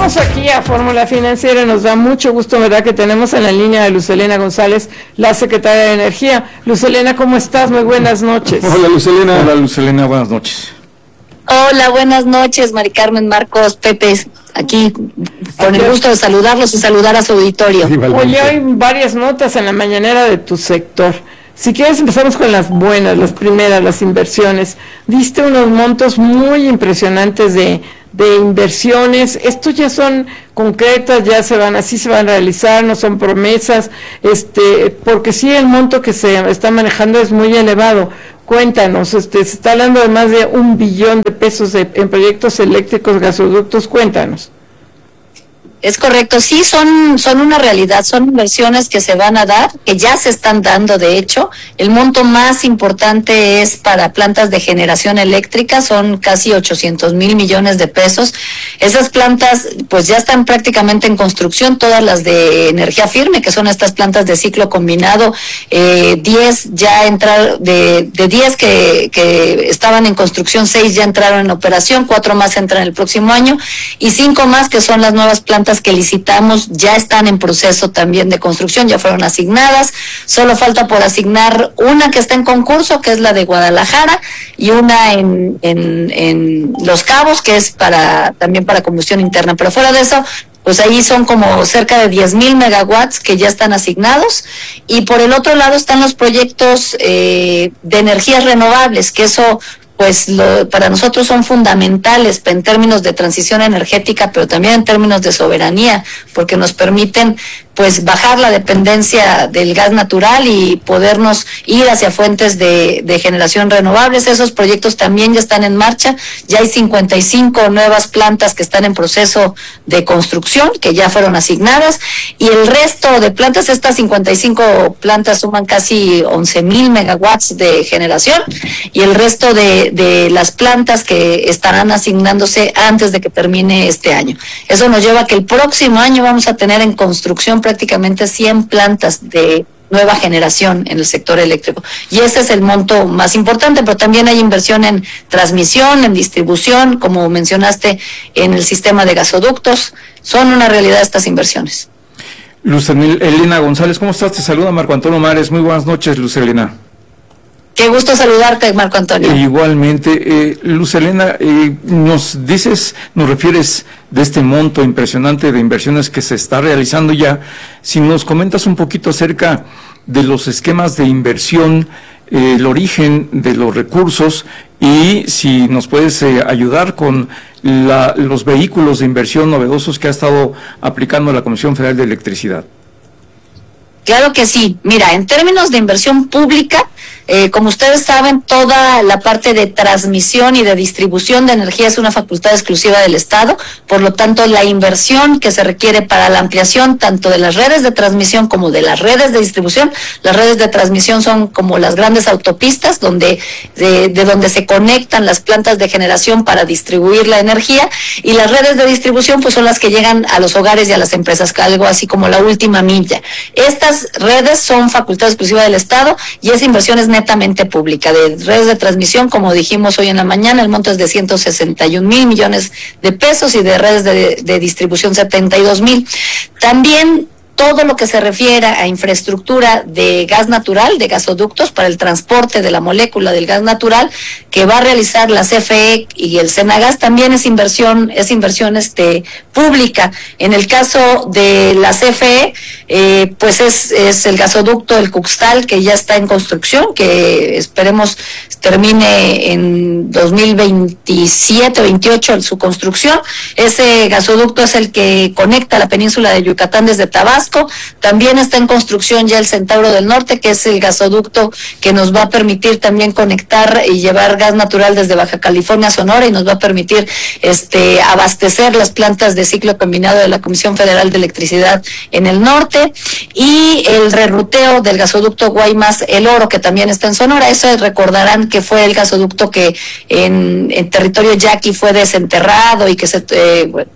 Regresamos aquí a Fórmula Financiera. Nos da mucho gusto, ¿verdad?, que tenemos en la línea a Luz Helena González, la secretaria de Energía. Luz Helena, ¿cómo estás? Muy buenas noches. Hola, Luz Helena. Hola, Luz Helena, buenas noches. Hola, buenas noches, Mari Carmen, Marcos, Pepe, aquí con el gusto de saludarlos y saludar a su auditorio. Oye, hay varias notas en la mañanera de tu sector. Si quieres empezamos con las buenas, las primeras, las inversiones. Diste unos montos muy impresionantes de inversiones. Estos ya son concretas, ya así se van a realizar, no son promesas, porque sí, el monto que se está manejando es muy elevado. Cuéntanos, se está hablando de más de 1 billón de pesos en proyectos eléctricos, gasoductos. Cuéntanos. Es correcto, sí, son una realidad, son inversiones que se van a dar, que ya se están dando, de hecho. El monto más importante es para plantas de generación eléctrica, son casi 800,000 millones de pesos. Esas plantas pues ya están prácticamente en construcción, todas las de energía firme, que son estas plantas de ciclo combinado. 10 ya entraron, de 10 que estaban en construcción, 6 ya entraron en operación, 4 más entran el próximo año, y 5 más que son las nuevas plantas que licitamos, ya están en proceso también de construcción, ya fueron asignadas. Solo falta por asignar una que está en concurso, que es la de Guadalajara, y una en Los Cabos, que es también para combustión interna. Pero fuera de eso, pues ahí son como cerca de 10,000 megawatts que ya están asignados. Y por el otro lado están los proyectos de energías renovables, que eso pues para nosotros son fundamentales en términos de transición energética, pero también en términos de soberanía, porque nos permiten pues bajar la dependencia del gas natural y podernos ir hacia fuentes de generación renovables. Esos proyectos también ya están en marcha, ya hay 55 nuevas plantas que están en proceso de construcción, que ya fueron asignadas, y el resto de plantas, estas 55 plantas suman casi 11,000 megawatts de generación, y el resto de las plantas que estarán asignándose antes de que termine este año. Eso nos lleva a que el próximo año vamos a tener en construcción prácticamente 100 plantas de nueva generación en el sector eléctrico. Y ese es el monto más importante, pero también hay inversión en transmisión, en distribución, como mencionaste, en el sistema de gasoductos. Son una realidad estas inversiones. Luz Helena González, ¿cómo estás? Te saluda Marco Antonio Mares. Muy buenas noches, Luz Helena. Qué gusto saludarte, Marco Antonio. Igualmente, Luz Helena, nos refieres de este monto impresionante de inversiones que se está realizando ya. Si nos comentas un poquito acerca de los esquemas de inversión, el origen de los recursos, y si nos puedes ayudar con los vehículos de inversión novedosos que ha estado aplicando la Comisión Federal de Electricidad. Claro que sí. Mira, en términos de inversión pública, como ustedes saben, toda la parte de transmisión y de distribución de energía es una facultad exclusiva del Estado. Por lo tanto, la inversión que se requiere para la ampliación tanto de las redes de transmisión como de las redes de distribución, las redes de transmisión son como las grandes autopistas de donde se conectan las plantas de generación para distribuir la energía, y las redes de distribución pues son las que llegan a los hogares y a las empresas, algo así como la última milla. Estas redes son facultad exclusiva del Estado y esa inversión es netamente pública. De redes de transmisión, como dijimos hoy en la mañana, el monto es de 161,000 millones de pesos, y de redes de distribución 72,000. También todo lo que se refiere a infraestructura de gas natural, de gasoductos para el transporte de la molécula del gas natural que va a realizar la CFE y el Senagas, también es inversión pública. En el caso de la CFE, pues es el gasoducto del Cuxtal, que ya está en construcción, que esperemos termine en 2027 o 28 en su construcción. Ese gasoducto es el que conecta la península de Yucatán desde Tabasco. También está en construcción ya el Centauro del Norte, que es el gasoducto que nos va a permitir también conectar y llevar gas natural desde Baja California a Sonora, y nos va a permitir abastecer las plantas de ciclo combinado de la Comisión Federal de Electricidad en el norte, y el reruteo del gasoducto Guaymas El Oro, que también está en Sonora. Eso recordarán que fue el gasoducto que en territorio yaqui fue desenterrado y que se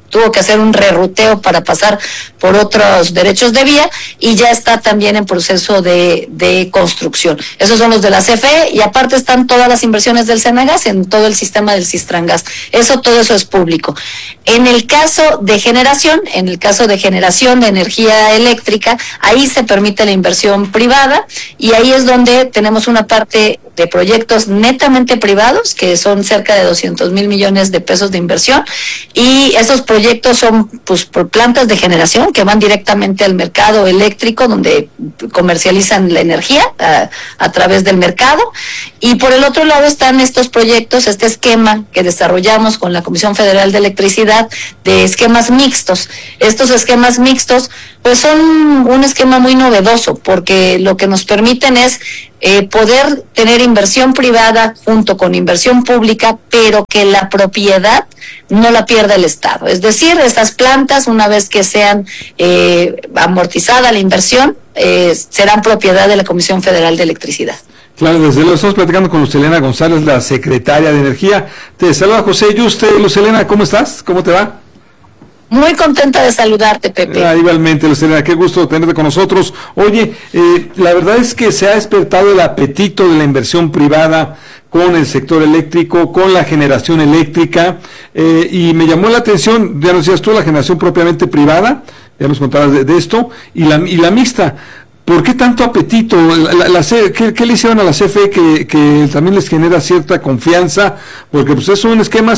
tuvo que hacer un reruteo para pasar por otros derechos de vía y ya está también en proceso de construcción. Esos son los de la CFE y aparte están todas las inversiones del Senagas en todo el sistema del Sistrangas. Todo eso es público. En el caso de generación de energía eléctrica, ahí se permite la inversión privada y ahí es donde tenemos una parte de proyectos netamente privados, que son cerca de 200,000 millones de pesos de inversión, y esos proyectos son pues por plantas de generación que van directamente al mercado eléctrico, donde comercializan la energía a través del mercado, y por el otro lado están estos proyectos, este esquema que desarrollamos con la Comisión Federal de Electricidad de esquemas mixtos. Estos esquemas mixtos pues son un esquema muy novedoso, porque lo que nos permiten es poder tener inversión privada junto con inversión pública, pero que la propiedad no la pierda el Estado. Es decir, estas plantas, una vez que sean amortizada la inversión, serán propiedad de la Comisión Federal de Electricidad. Claro, desde luego estamos platicando con Lucelena González, la secretaria de Energía. Te saluda José Yuste. Lucelena, ¿cómo estás? ¿Cómo te va? Muy contenta de saludarte, Pepe. Igualmente, Lucelena, qué gusto tenerte con nosotros. Oye, la verdad es que se ha despertado el apetito de la inversión privada con el sector eléctrico, con la generación eléctrica, y me llamó la atención, ya nos decías tú, la generación propiamente privada, ya nos contabas de esto, y la mixta. ¿Por qué tanto apetito? ¿Qué le hicieron a la CFE que también les genera cierta confianza? Porque pues es un esquema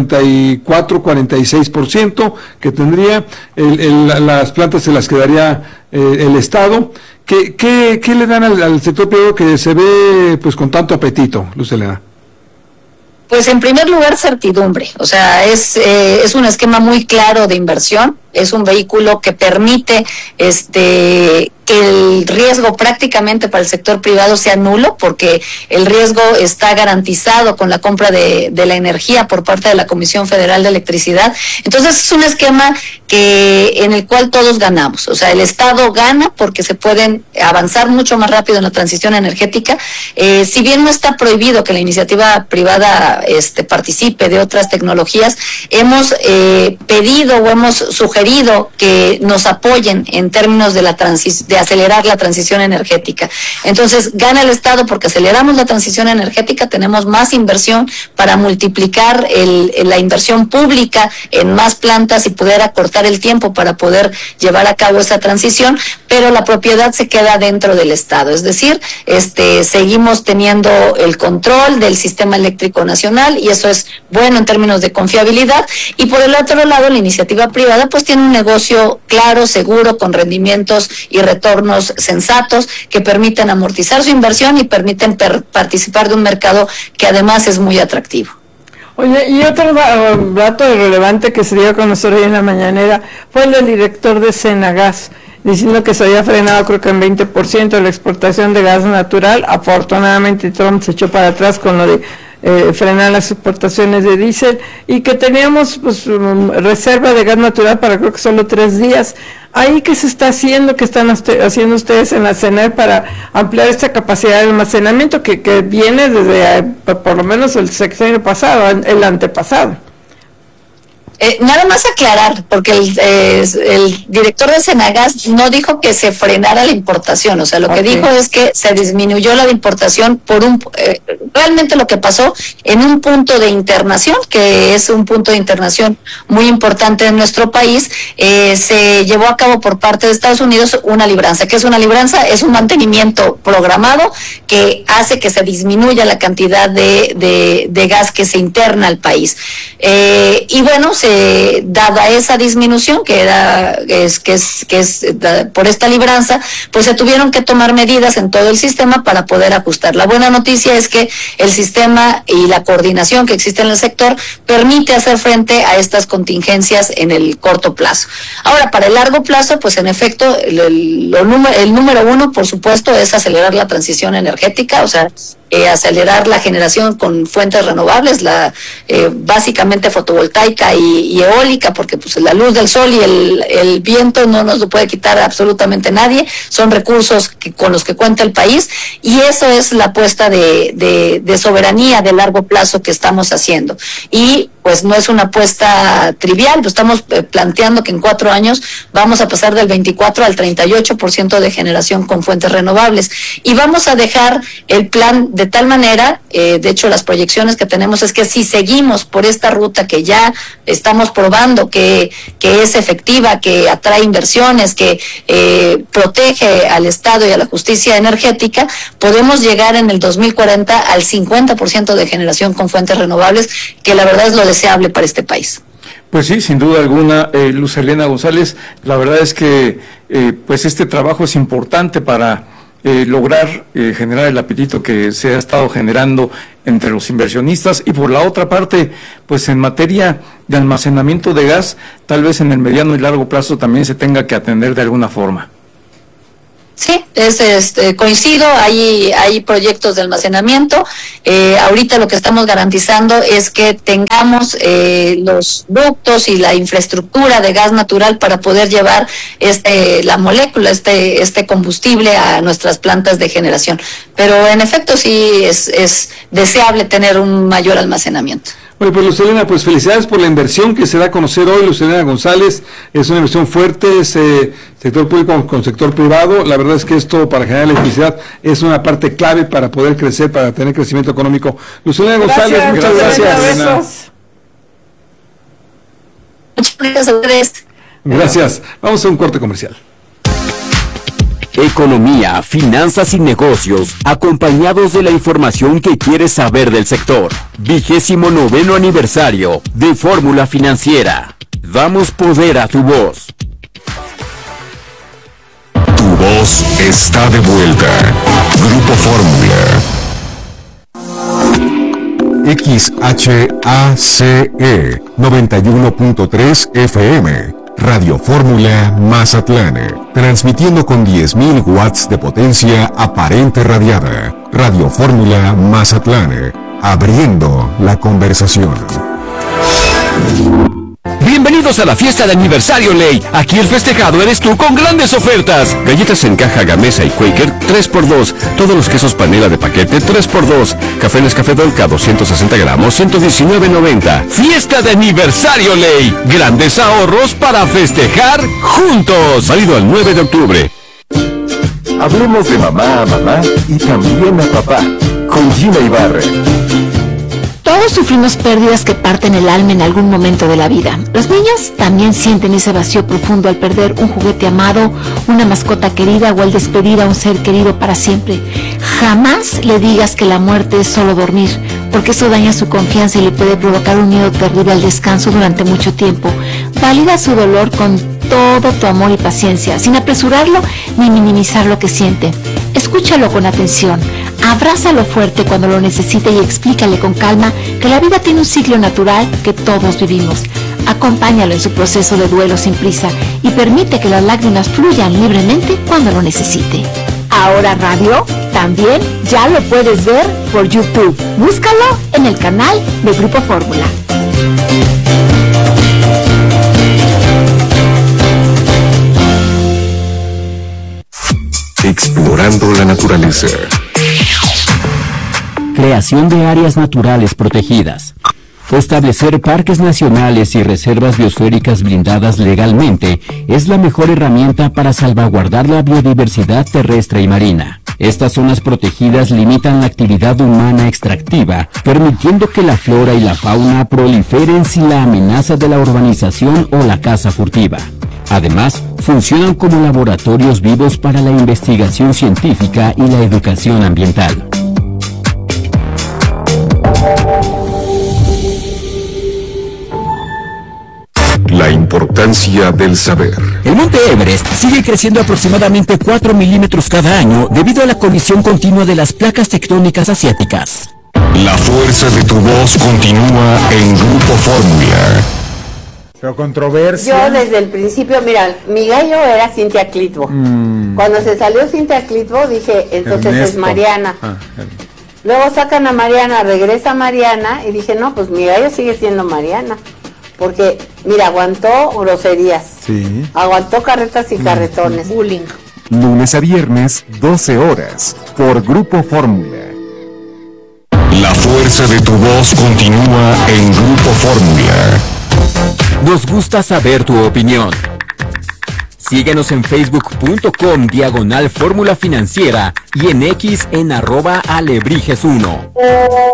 54-46% que tendría, las plantas se las quedaría el Estado. ¿Qué le dan al sector privado que se ve pues con tanto apetito, Lucelena? Pues en primer lugar, certidumbre. O sea, es un esquema muy claro de inversión. Es un vehículo que permite que el riesgo prácticamente para el sector privado sea nulo, porque el riesgo está garantizado con la compra de la energía por parte de la Comisión Federal de Electricidad. Entonces es un esquema en el cual todos ganamos. O sea, el Estado gana porque se pueden avanzar mucho más rápido en la transición energética. Si bien no está prohibido que la iniciativa privada participe de otras tecnologías, hemos pedido o hemos sugerido que nos apoyen en términos de acelerar la transición energética. Entonces, gana el Estado porque aceleramos la transición energética, tenemos más inversión para multiplicar la inversión pública en más plantas y poder acortar el tiempo para poder llevar a cabo esa transición, pero la propiedad se queda dentro del Estado. Es decir, seguimos teniendo el control del sistema eléctrico nacional y eso es bueno en términos de confiabilidad. Y por el otro lado, la iniciativa privada pues tiene un negocio claro, seguro, con rendimientos y retornos sensatos que permiten amortizar su inversión y permiten participar de un mercado que además es muy atractivo. Oye, y otro dato relevante que se dio a conocer hoy en la mañanera fue el del director de Senagas, diciendo que se había frenado creo que en 20% la exportación de gas natural. Afortunadamente Trump se echó para atrás con lo de frenar las exportaciones de diésel y que teníamos pues reserva de gas natural para creo que solo 3 días. ¿Ahí qué se está haciendo? ¿Qué están haciendo ustedes en la CENER para ampliar esta capacidad de almacenamiento que viene desde por lo menos el sexenio pasado, el antepasado? Nada más aclarar, porque el director de Senagas no dijo que se frenara la importación, o sea, lo que dijo es que se disminuyó la importación por realmente lo que pasó en un punto de internación, que es un punto de internación muy importante en nuestro país, se llevó a cabo por parte de Estados Unidos una libranza. ¿Qué es una libranza? Es un mantenimiento programado que hace que se disminuya la cantidad de gas que se interna al país. Y bueno, dada esa disminución que es por esta libranza, pues se tuvieron que tomar medidas en todo el sistema para poder ajustar. La buena noticia es que el sistema y la coordinación que existe en el sector permite hacer frente a estas contingencias en el corto plazo. Ahora, para el largo plazo, pues en efecto, el número uno, por supuesto, es acelerar la transición energética, o sea, acelerar la generación con fuentes renovables, básicamente fotovoltaica y eólica, porque pues la luz del sol y el viento no nos lo puede quitar absolutamente nadie, son recursos con los que cuenta el país, y eso es la apuesta de soberanía de largo plazo que estamos haciendo. Y pues no es una apuesta trivial, pues estamos planteando que en 4 años vamos a pasar del 24 al 38% de generación con fuentes renovables, y vamos a dejar el plan de tal manera, de hecho las proyecciones que tenemos es que si seguimos por esta ruta que ya estamos probando que es efectiva, que atrae inversiones, que protege al Estado y a la justicia energética, podemos llegar en el 2040 al 50% de generación con fuentes renovables, que la verdad es lo deseable para este país. Pues sí, sin duda alguna, Lucelena González, la verdad es que pues este trabajo es importante para lograr generar el apetito que se ha estado generando entre los inversionistas, y por la otra parte, pues en materia de almacenamiento de gas, tal vez en el mediano y largo plazo también se tenga que atender de alguna forma. Sí, coincido, hay proyectos de almacenamiento. Ahorita lo que estamos garantizando es que tengamos los ductos y la infraestructura de gas natural para poder llevar la molécula, este combustible a nuestras plantas de generación. Pero en efecto sí es deseable tener un mayor almacenamiento. Bueno, pues Lucelena, pues felicidades por la inversión que se da a conocer hoy. Lucelena González, es una inversión fuerte, sector público con sector privado. La verdad es que esto para generar electricidad es una parte clave para poder crecer, para tener crecimiento económico. Lucelena González, muchas gracias. Muchas gracias a ustedes. Gracias. Vamos a un corte comercial. Economía, finanzas y negocios, acompañados de la información que quieres saber del sector. 29º aniversario de Fórmula Financiera. Damos poder a tu voz. Tu voz está de vuelta. Grupo Fórmula. XHACE 91.3 FM. Radio Fórmula Mazatlán, transmitiendo con 10.000 watts de potencia aparente radiada. Radio Fórmula Mazatlán, abriendo la conversación. Bienvenidos a la fiesta de aniversario Ley. Aquí el festejado eres tú con grandes ofertas. Galletas en caja Gamesa y Quaker 3x2. Todos los quesos panela de paquete 3x2. Café Nescafé Dolca 260 gramos 119.90. Fiesta de aniversario Ley. Grandes ahorros para festejar juntos. Válido al 9 de octubre. Hablemos de mamá a mamá y también a papá. Con Gina Ibarra. Todos sufrimos pérdidas que parten el alma en algún momento de la vida. Los niños también sienten ese vacío profundo al perder un juguete amado, una mascota querida o al despedir a un ser querido para siempre. Jamás le digas que la muerte es solo dormir, porque eso daña su confianza y le puede provocar un miedo terrible al descanso durante mucho tiempo. Valida su dolor con todo tu amor y paciencia, sin apresurarlo ni minimizar lo que siente. Escúchalo con atención. Abrázalo fuerte cuando lo necesite y explícale con calma que la vida tiene un ciclo natural que todos vivimos. Acompáñalo en su proceso de duelo sin prisa y permite que las lágrimas fluyan libremente cuando lo necesite. Ahora Radio también ya lo puedes ver por YouTube. Búscalo en el canal de Grupo Fórmula. Explorando la naturaleza. Creación de áreas naturales protegidas. Establecer parques nacionales y reservas biosféricas blindadas legalmente es la mejor herramienta para salvaguardar la biodiversidad terrestre y marina. Estas zonas protegidas limitan la actividad humana extractiva, permitiendo que la flora y la fauna proliferen sin la amenaza de la urbanización o la caza furtiva. Además, funcionan como laboratorios vivos para la investigación científica y la educación ambiental. La importancia del saber. El monte Everest sigue creciendo aproximadamente 4 milímetros cada año debido a la colisión continua de las placas tectónicas asiáticas. La fuerza de tu voz continúa en Grupo Fórmula. Pero controversia. Yo desde el principio, mira, mi gallo era Cintia Clitbo. Cuando se salió Cintia Clitbo dije, entonces Ernesto. Es Mariana. Luego sacan a Mariana, regresa Mariana y dije, no, pues mi gallo sigue siendo Mariana. Porque, mira, aguantó groserías, sí. Aguantó carretas y carretones. Bullying. Lunes a viernes, 12 horas, por Grupo Fórmula. La fuerza de tu voz continúa en Grupo Fórmula. Nos gusta saber tu opinión. Síguenos en facebook.com/Fórmula Financiera y en X en @Alebrijes1.